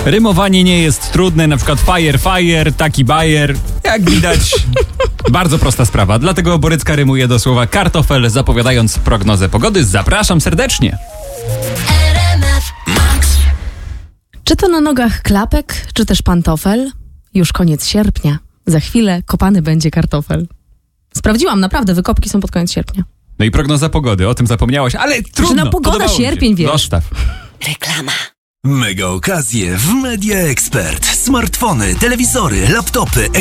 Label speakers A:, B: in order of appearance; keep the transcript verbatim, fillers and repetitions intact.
A: Rymowanie nie jest trudne, na przykład fire, fire, taki bajer. Jak widać, bardzo prosta sprawa. Dlatego Borycka rymuje do słowa kartofel, zapowiadając prognozę pogody. Zapraszam serdecznie.
B: Czy to na nogach klapek, czy też pantofel? Już koniec sierpnia. Za chwilę kopany będzie kartofel. Sprawdziłam, naprawdę, wykopki są pod koniec sierpnia.
A: No i prognoza pogody, o tym zapomniałaś, ale trudno.
B: Że na pogoda sierpień, wiesz.
A: Dostaw.
C: Reklama.
D: Mega okazje w Media Expert. Smartfony, telewizory, laptopy,